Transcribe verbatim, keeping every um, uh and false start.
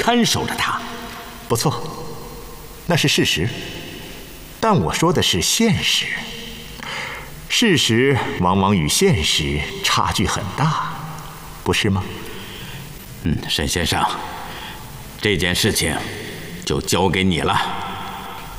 看守着他。 不错，那是事实。但我说的是现实，事实往往与现实差距很大，不是吗？ 嗯，沈先生，这件事情就交给你了。